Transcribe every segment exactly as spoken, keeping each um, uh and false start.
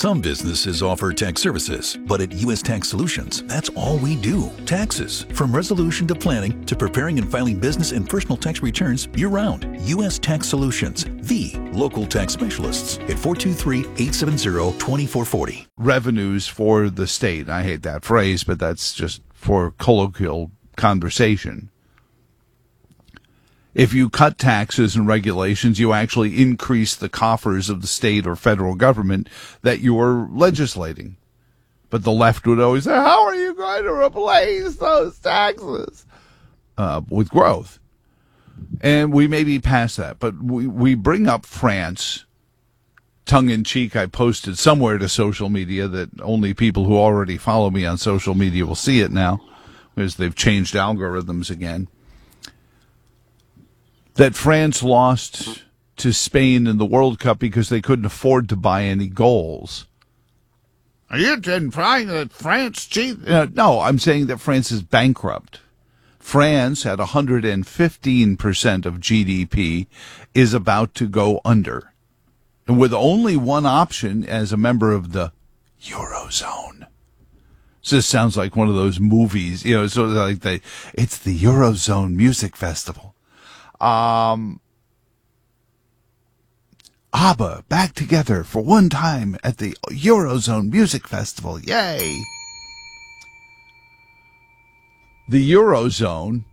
Some businesses offer tax services, but at U S Tax Solutions, that's all we do. Taxes. From resolution to planning to preparing and filing business and personal tax returns year-round. U S Tax Solutions, the local tax specialists at four two three, eight seven zero, two four four zero. Revenues for the state. I hate that phrase, but that's just for colloquial conversation. If you cut taxes and regulations, you actually increase the coffers of the state or federal government that you're legislating. But the left would always say, how are you going to replace those taxes uh, with growth? And we may be past that. But we, we bring up France, tongue-in-cheek. I posted somewhere to social media that only people who already follow me on social media will see it now, because they've changed algorithms again. That France lost to Spain in the World Cup because they couldn't afford to buy any goals. Are you implying that France cheated? Uh, no, I'm saying that France is bankrupt. France, at one hundred fifteen percent of G D P, is about to go under. And with only one option as a member of the Eurozone. So this sounds like one of those movies, you know, sort of like the, it's the Eurozone Music Festival. Um, ABBA back together for one time at the Eurozone Music Festival. Yay! The Eurozone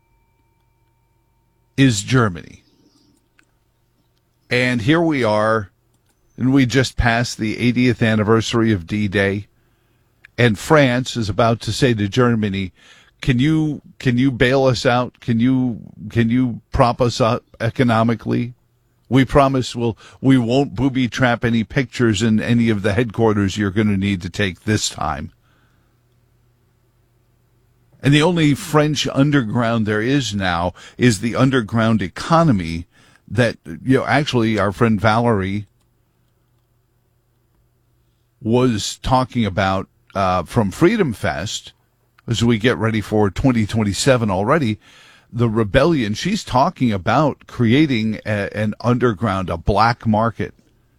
is Germany. And here we are, and we just passed the eightieth anniversary of D-Day, and France is about to say to Germany, Can you can you bail us out? Can you can you prop us up economically? We promise we'll we won't booby trap any pictures in any of the headquarters you're going to need to take this time. And the only French underground there is now is the underground economy that, you know, actually our friend Valerie was talking about uh, from Freedom Fest. As we get ready for twenty twenty-seven already, the rebellion, she's talking about creating a, an underground, a black market,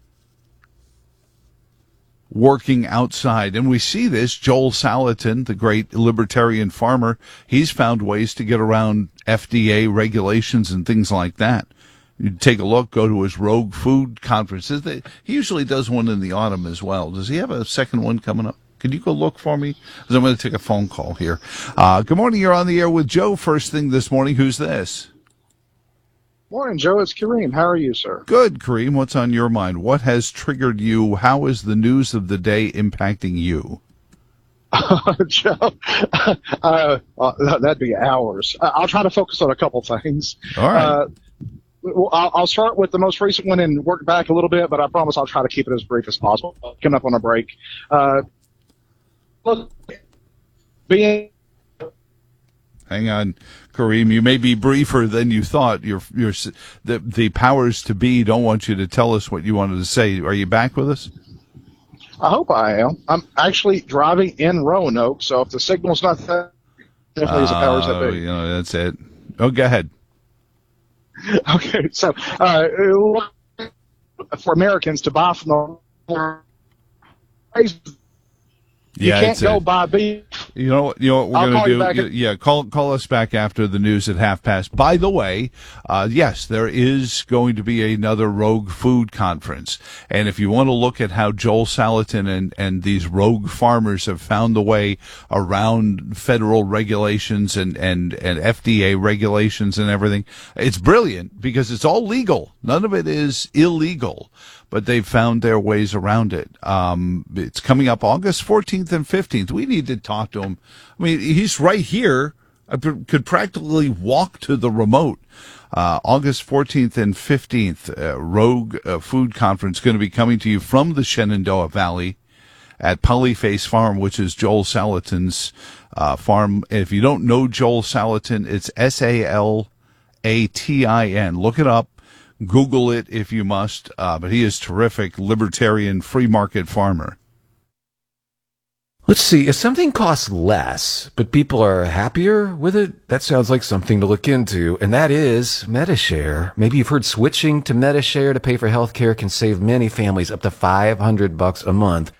working outside. And we see this, Joel Salatin, the great libertarian farmer, he's found ways to get around F D A regulations and things like that. You take a look, go to his Rogue Food conferences. He usually does one in the autumn as well. Does he have a second one coming up? Can you go look for me? Because I'm going to take a phone call here. Uh, good morning. You're on the air with Joe. First thing this morning. Who's this? Morning, Joe. It's Kareem. How are you, sir? Good, Kareem. What's on your mind? What has triggered you? How is the news of the day impacting you? Uh, Joe, uh, uh, that'd be hours. Uh, I'll try to focus on a couple things. All right. Uh, well, I'll, I'll start with the most recent one and work back a little bit, but I promise I'll try to keep it as brief as possible. Coming up on a break. Uh, Look, being Hang on, Kareem. You may be briefer than you thought. Your, your, the, the powers to be don't want you to tell us what you wanted to say. Are you back with us? I hope I am. I'm actually driving in Roanoke, so if the signal's not there, definitely is the powers that Uh, be. you know, that's it. Oh, go ahead. Okay, so uh, for Americans to buy from the You Yeah, can't it's go a- buy beef. You know, what- you know what we're I'll going call to you do? back Y- at- yeah, call call us back after the news at half past. By the way, uh, yes, there is going to be another Rogue Food Conference. And if you want to look at how Joel Salatin and, and these rogue farmers have found the way around federal regulations and, and, and F D A regulations and everything, it's brilliant because it's all legal. None of it is illegal, but they've found their ways around it. Um, it's coming up August fourteenth and fifteenth. We need to talk to him. I mean, he's right here. I pr- could practically walk to the remote. Uh, August fourteenth and fifteenth, uh, Rogue uh, Food Conference going to be coming to you from the Shenandoah Valley at Polyface Farm, which is Joel Salatin's uh, farm. If you don't know Joel Salatin, it's S A L A T I N. Look it up. Google it if you must. Uh, but he is terrific, libertarian, free market farmer. Let's see, if something costs less, but people are happier with it, that sounds like something to look into, and that is Metashare. Maybe you've heard switching to Metashare to pay for healthcare can save many families up to five hundred bucks a month.